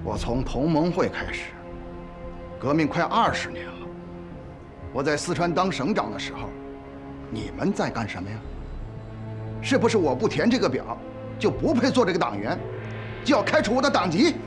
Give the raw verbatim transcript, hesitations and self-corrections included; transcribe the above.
我从同盟会开始，革命快二十年了。我在四川当省长的时候，你们在干什么呀？是不是我不填这个表，就不配做这个党员，就要开除我的党籍？